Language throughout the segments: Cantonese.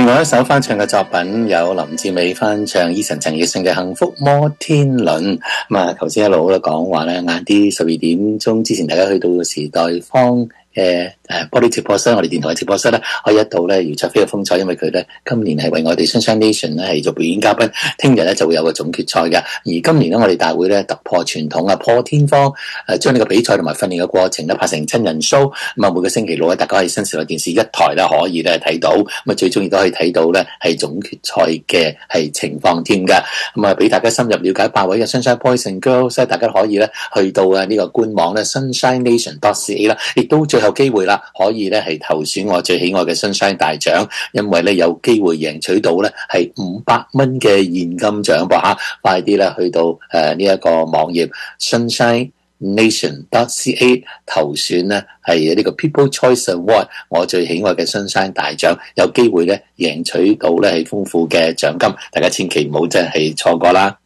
另外一首翻唱嘅作品有林志美翻唱 Eason 陳奕迅嘅《幸福摩天輪》。咁啊，頭先一路都講話咧，晏啲12點鐘之前，大家去到時代坊嘅玻璃直播室，我哋電台嘅直播室咧，可以一度咧姚焯菲嘅風采，因為佢咧今年係為我哋 Sunshine Nation 咧係做表演嘉賓，聽日咧就會有個總決賽嘅。而今年咧我哋大會咧突破傳統啊，破天荒將呢個比賽同埋訓練嘅過程咧拍成真人 show。咁啊，每個星期六咧，大家可以新時代電視一台咧可以咧睇到，咁啊最終亦都可以睇到咧係總決賽嘅係情況添㗎。咁啊，俾大家深入了解8位嘅 Sunshine Boys and Girls， 所以大家可以咧去到呢個官網咧 sunshinenation.ca 啦，亦都最後機會啦，可以咧係投選我最喜愛嘅 Sunshine 大獎，因為咧有機會贏取到咧係500蚊嘅現金獎噃嚇，快啲咧去到呢一個網頁 sunshinenation.ca 投選咧係呢個 People Choice Award 我最喜愛嘅 Sunshine 大獎，有機會咧贏取到咧係豐富嘅獎金，大家千祈唔好真係錯過啦。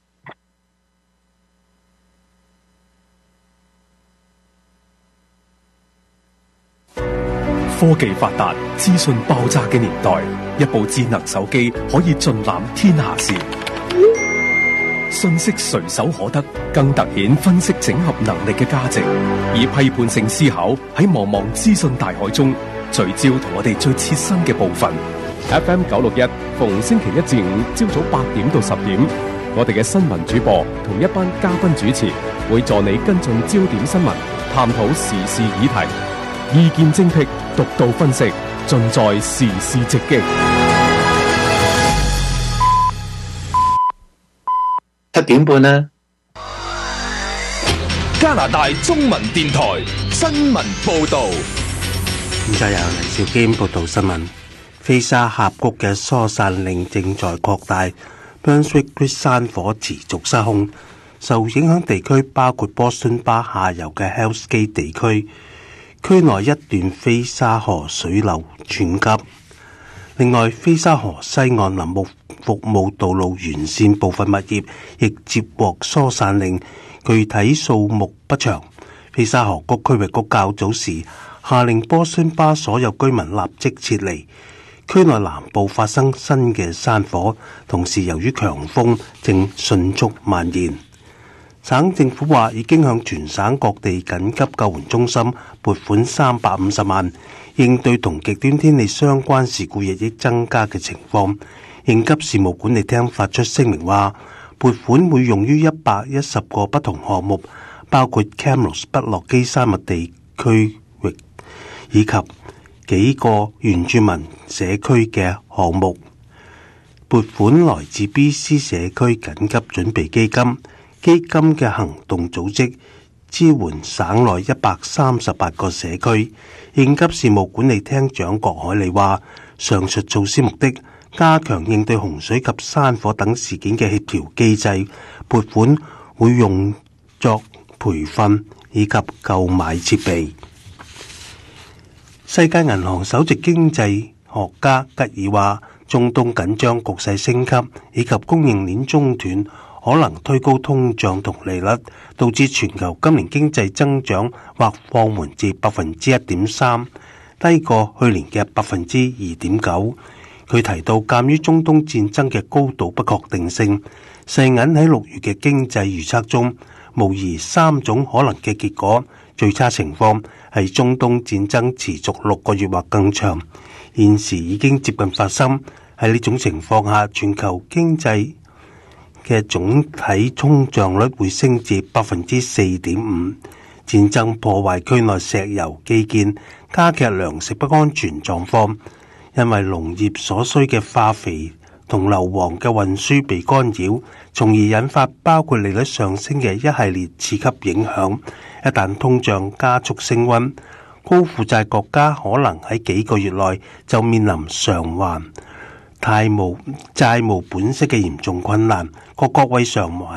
科技發達、資訊爆炸嘅年代，一部智能手機可以盡覽天下事，信息隨手可得，更凸顯分析整合能力嘅價值。以批判性思考喺茫茫資訊大海中，聚焦同我哋最切身嘅部分。FM 961，逢星期一至五朝早8點到10點，我哋嘅新聞主播同一班嘉賓主持會助你跟進焦點新聞，探討時事議題。意見精闢，獨到分析，盡在時事直擊。 7點半啦。 加拿大中文電台新聞報導。 咁就由黎兆堅報道新聞。菲沙峽谷嘅疏散令正在擴大 ，Brunswick Creek 山火持續失控，受影響地區包括波士頓巴下游嘅 Hells Gate 地區。區內一段菲沙河水流湍急，另外菲沙河西岸林木服務道路沿線部分物業亦接獲疏散令，具體數目不詳。菲沙河谷區域局較早時下令波士頓巴所有居民立即撤離。區內南部發生新嘅山火，同時由於強風正迅速蔓延。省政府話已經向全省各地緊急救援中心撥款350萬，應對同極端天氣相關事故日益增加嘅情況。應急事務管理廳發出聲明話，撥款會用於110個不同項目，包括 Camrose 不落基山脈地區域以及幾個原住民社區嘅項目。撥款來自 BC 社區緊急準備基金。基金嘅行動組織支援省內138個社區。應急事務管理廳長郭海利話，上述措施目的加強應對洪水及山火等事件嘅協調機制，撥款會用作培訓以及購買設備。世界銀行首席經濟學家吉爾話，中東緊張局勢升級以及供應鏈中斷可能推高通脹同利率，導致全球今年經濟增長或放緩至 1.3%， 低過去年嘅 2.9%。佢提到，鑑於中東戰爭嘅高度不確定性，世銀喺6月嘅經濟預測中，無疑3種可能嘅結果。最差情況係中東戰爭持續6個月或更長，現時已經接近發生。喺呢種情況下，全球經濟嘅總體通脹率會升至 4.5%。戰爭破壞區內石油基建，加劇糧食不安全狀況，因為農業所需嘅化肥同硫磺嘅運輸被干擾，從而引發包括利率上升嘅一系列次級影響。一旦通脹加速升溫，高負債國家可能喺幾個月內就面臨償還債務本息嘅嚴重困難，各國為償還